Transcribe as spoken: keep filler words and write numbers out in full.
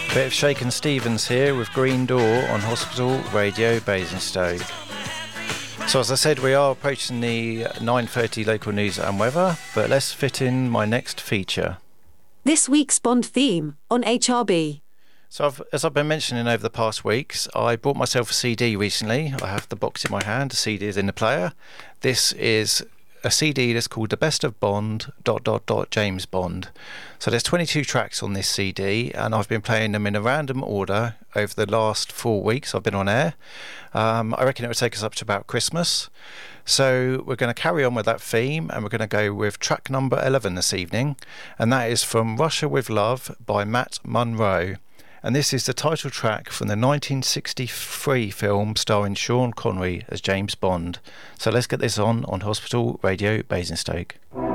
Bit of Shakin' Stevens here with Green Door on Hospital Radio Basingstoke. So as I said, we are approaching the nine thirty local news and weather, but let's fit in my next feature. This week's Bond theme on H R B. So I've, as I've been mentioning over the past weeks, I bought myself a C D recently. I have the box in my hand, the C D is in the player. This is a C D that's called The Best of Bond, dot, dot, dot, James Bond. So there's twenty-two tracks on this C D, and I've been playing them in a random order over the last four weeks I've been on air. Um, I reckon it would take us up to about Christmas. So we're going to carry on with that theme, and we're going to go with track number eleven this evening, and that is from Russia with Love by Matt Monro. And this is the title track from the nineteen sixty-three film starring Sean Connery as James Bond. So let's get this on on Hospital Radio Basingstoke.